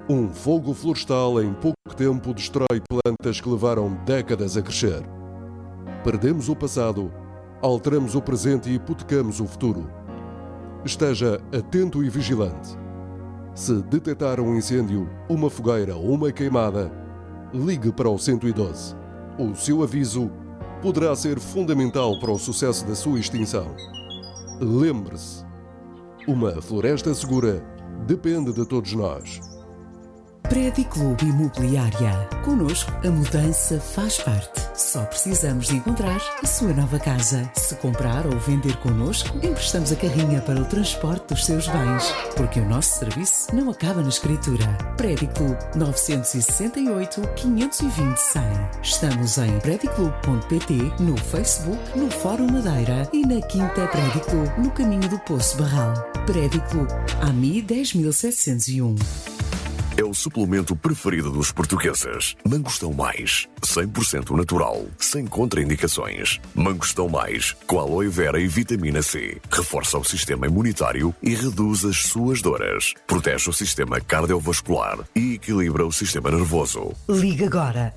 Um fogo florestal em pouco tempo destrói plantas que levaram décadas a crescer. Perdemos o passado, alteramos o presente e hipotecamos o futuro. Esteja atento e vigilante. Se detectar um incêndio, uma fogueira ou uma queimada, ligue para o 112. O seu aviso poderá ser fundamental para o sucesso da sua extinção. Lembre-se, uma floresta segura depende de todos nós. Prédio Clube Imobiliária. Connosco, a mudança faz parte. Só precisamos de encontrar a sua nova casa. Se comprar ou vender connosco, emprestamos a carrinha para o transporte dos seus bens. Porque o nosso serviço não acaba na escritura. Prédio Clube 968 520 100. Estamos em prediclube.pt, no Facebook, no Fórum Madeira e na Quinta Prédio Clube, no caminho do Poço Barral. Prédio Clube, AMI 10701. É o suplemento preferido dos portugueses. Mangostão Mais, 100% natural, sem contraindicações. Mangostão Mais, com aloe vera e vitamina C. Reforça o sistema imunitário e reduz as suas dores. Protege o sistema cardiovascular e equilibra o sistema nervoso. Liga agora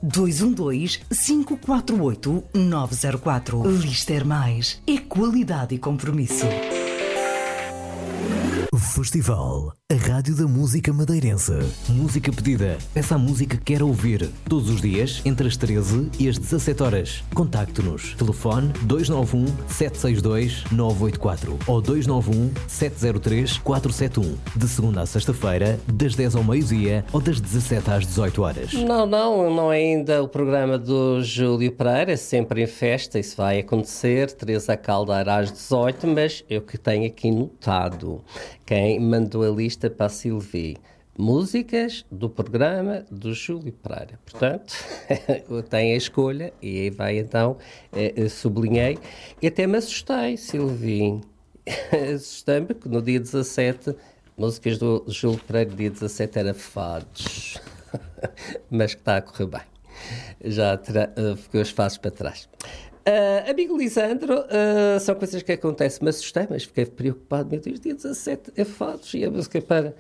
212-548-904. Lister Mais é qualidade e compromisso. Festival, a rádio da música madeirense. Música pedida. Peça a música que quer ouvir. Todos os dias, entre as 13 e as 17 horas. Contacte-nos. Telefone 291-762-984 ou 291-703-471. De segunda a sexta-feira, das 10 ao meio-dia ou das 17 às 18 horas. Não é ainda o programa do Júlio Pereira, sempre em festa. Isso vai acontecer. Teresa Caldeira às 18, mas eu que tenho aqui notado. Quem mandou a lista para a Silvi? Músicas do programa do Júlio Pereira. Portanto, tem a escolha e aí vai então, sublinhei. E até me assustei, Silvi. Assustei-me que no dia 17, músicas do Júlio Pereira, dia 17 era fados. Mas que está a correr bem. Já ficou os fados para trás. Amigo Lisandro, são coisas que acontecem, me assustei, mas fiquei preocupado. Meu Deus, dia 17 é fados e a música para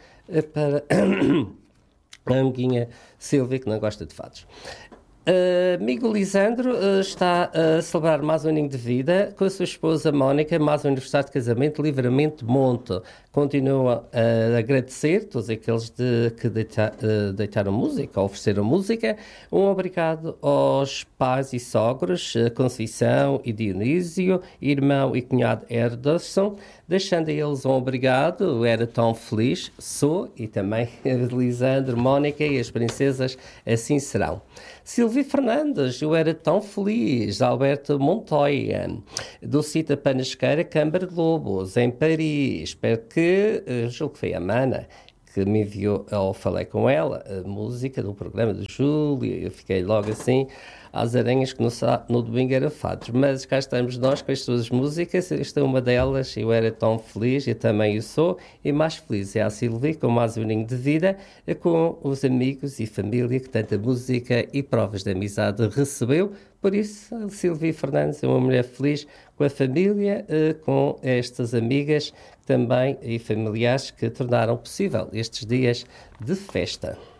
a amiguinha Silvia, que não gosta de fados. Amigo Lisandro está a celebrar mais um aninho de vida com a sua esposa Mónica, mais um aniversário de casamento, Livramento Monte. Continua a agradecer todos aqueles que deitaram música, ofereceram música. Um obrigado aos pais e sogros, Conceição e Dionísio, irmão e cunhado Erderson, deixando a eles um obrigado. Eu era tão feliz, sou, e também Lisandro, Mónica e as princesas assim serão. Silvia Fernandes, eu era tão feliz. Alberto Montoya, Dulcita Panasqueira, Câmara Globos, em Paris. Espero que, julgo que foi a Mana que me enviou, ou falei com ela, a música do programa do Júlio. Eu fiquei logo assim, às aranhas, que no domingo era fados. Mas cá estamos nós com as suas músicas. Esta é uma delas. Eu era tão feliz, eu também o sou. E mais feliz é a Silvia, com mais um aninho de vida, com os amigos e família que tanta música e provas de amizade recebeu. Por isso, a Silvia Fernandes é uma mulher feliz com a família, com estas amigas também e familiares que tornaram possível estes dias de festa.